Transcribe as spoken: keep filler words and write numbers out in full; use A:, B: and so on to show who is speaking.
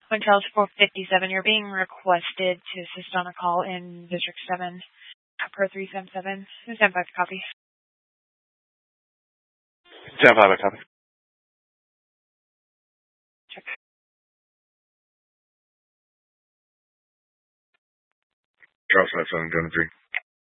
A: One Charles four fifty-seven, you're being requested to assist on a call in District seven per three seven seven. Stand by for copy.
B: Stand by for copy.
A: Check.
B: Charles five seven, going to three.